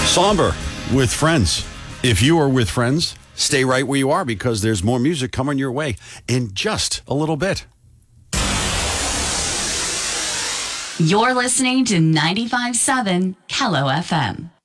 Somber with Friends. If you are with friends, stay right where you are because there's more music coming your way in just a little bit. You're listening to 95.7 Kello FM.